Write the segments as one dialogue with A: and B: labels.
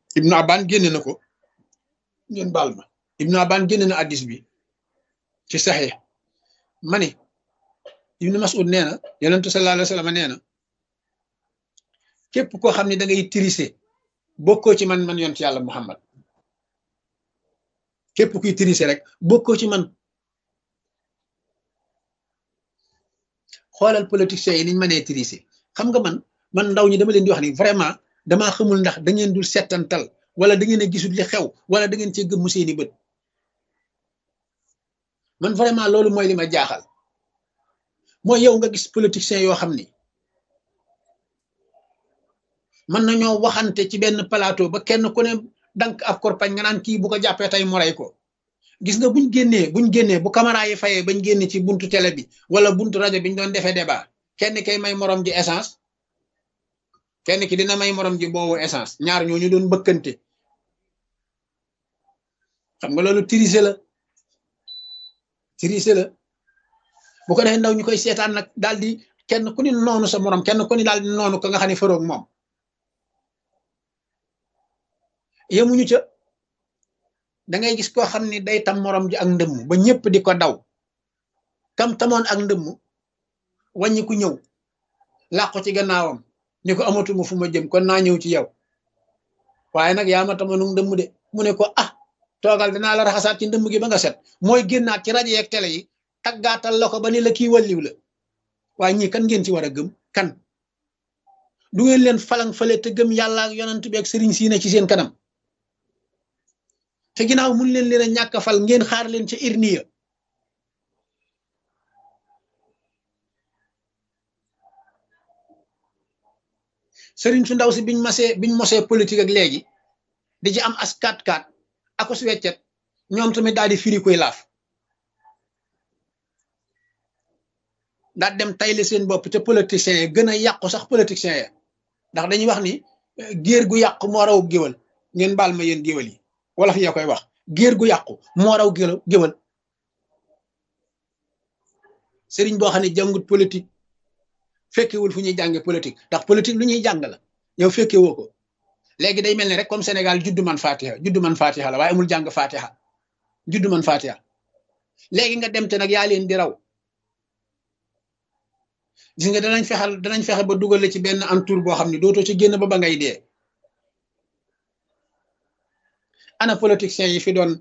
A: Ibnu Aban génne na ko ngeen baal ma Ibnu Aban génne na addis bi ci saxiix ma ne Ibnu Mas'ud nee na yonentu sallallahu alayhi wa sallam nee na képp koo xam ne da ngay tirise bokkoo ci man yonent yàlla Muhammad képp kuy tirise rek bokkoo ci man. xoolal politiciens yi niñ mënee triché xam nga man ndaw ñi dama leen di wax ni vraiment damaa xamul ndax da ngeen dul settantal wala da ngeen a gisul li xew wala da ngeen cee gëmmu seeni bët man vraiment loolu mooy li ma jaaxal mooy yow nga gis politiciens yoo xam ni mën nañoo waxante ci benn plateau ba kenn ku ne dank ab korpañ nga naan kii bu ko jàppee tey mu rey ko. gis nga buñ génnee bu caméra yi fayee bañ génne ci buntu télé bi wala buntu rajo bi ñu doon defee débat kenn kay may morom ji essence kenn ki dina may morom ji boobu essence ñaar ñooñu doon bëkkante xam nga loolu triché la bu ko defee ndaw ñu koy seetaan nag daal di kenn ku ni noonu sa morom kenn ku ni daal di noonu ko nga xam ne faroog moom yemuñu ca. da ngay gis koo xam ni day tam morom ji ak ndëmm ba ñëpp di ko daw kam tamoon ak ndëmm wàññi ku ñëw làqu ci gannaawam ni ko amatuma fu ma jëm kon naa ñëw ci yow waaye nag yaa ma tamoon ak ndëmm de mu ne ko toogal dinaa la raxasaat ci ndëmm gi ba nga set mooy génnaat ci rajo yeeg télé yi taggaatal la ko ba ni la kii walliw la waaye ñii kan ngeen ci war a gëm kan du ngeen leen falang fale te gëm yàlla ak yonent bi ak sëriñ siina ci seen kanam te ginnaaw mun leen a ñàkk a fal ngeen xaar leen ca irniya sëriñ su ndaw si biñ mosee politique ak léegi di ci am as 4-4 akos weccet ñoom tamit daal di firi koy laaf daal dem tayle seen bopp te politiciens yi gën a yàqu sax politiciens ya ndax dañuy wax ni géer gu yàqu moo raw géwal ngeen baal ma yéen géwal yi wala fi yaa koy wax géer gu yàqu moo raw géwal sëriñ boo xam ne jàngut politique fekkewul fu ñuy jànge politique ndax politique lu ñuy jàng la yow fekke woo ko léegi day mel ni rek comme Sénégal juddu man fatiha la waaye amul jàng fatiha juddu man fatiha léegi nga dem te nag yaa leen di raw gis nga danañ fexe ba dugal la ci benn entour boo xam ne dootoo ci génn ba ngay dee ana politiciens yi fi doon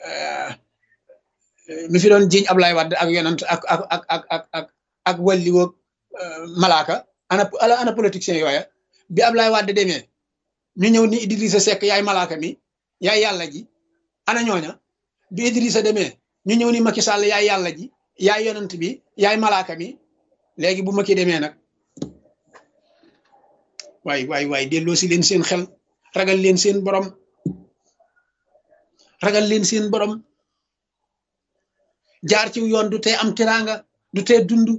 A: mi fi doon jiiñ Ablaye Wade ak yonant ak walli woog malaaka ana politiciens yooya bi Ablaye Wade demee ñu ñëw ni Idrissa Seck yaay malaaka mi yaay yàlla ji ana ñooña bi Idrissa demee ñu ñëw ni Macky Sall yaay yàlla ji yaay yonant bi yaay malaaka mi léegi bu Macky demee nag waay delloo si leen seen xel ragal leen seen borom jaar ci yoon du tee am teraanga du tee dund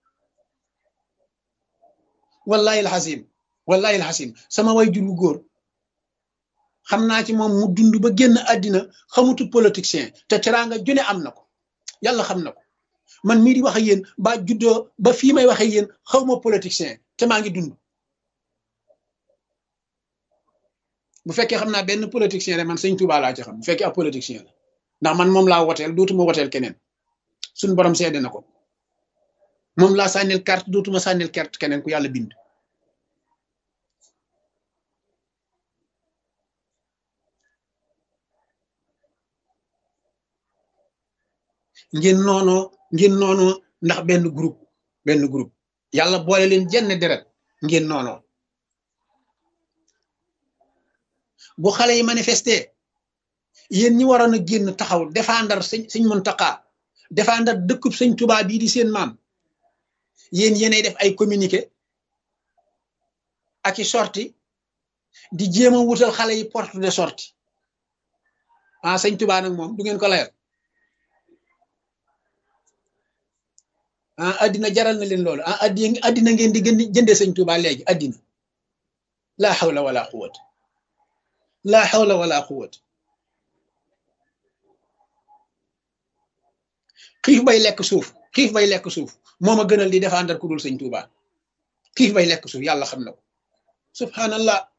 A: wallahi alxasim sama way jur wu góor xam naa ci moom mu dund ba génn àddina xamutu politicien te teraanga june am na ko yàlla xam na ko man mii di wax ak yéen ba juddoo ba fii may wax ak yéen xawma politicien te maa ngi dund bu fekkee xam naa benn politicien rek man sëñ Touba laa ci xam bu fekkee ab politicien la ndax man moom laa woteel dootuma woteel keneen suñ borom seede na ko moom laa sànnil carte dootuma sànnil carte keneen ku yàlla bind ngeen noonoo ndax benn groupe yàlla boole leen jenn deret ngeen noonoo bu xale yi manifesté yéen ñi waroon a génn taxaw défendre sëñ Muntaxa défendre dëkkub sëñ Tuubaa bii di seen maam yéenay def ay communiqué ak i sorti di jéem a wutal xale yi porte de sortie sëñ Tuubaa nag moom du ngeen ko layal addina jaral na leen loolu addina ngeen di gën di jënde sëñ Tuubaa léegi addina laa hawla wala quwwata xiif bay lekk suuf moo ma gënal di défendre ku dul sëñ Tuubaa xiif bay lekk suuf yàlla xam na ko subhanallah